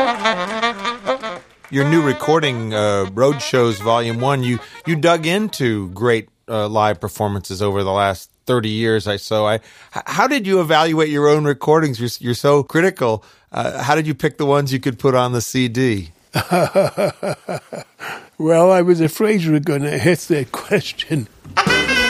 Your new recording, Road Shows Volume 1, you dug into great live performances over the last 30 years, how did you evaluate your own recordings? You're so critical. How did you pick the ones you could put on the CD? Well, I was afraid you were going to hit that question.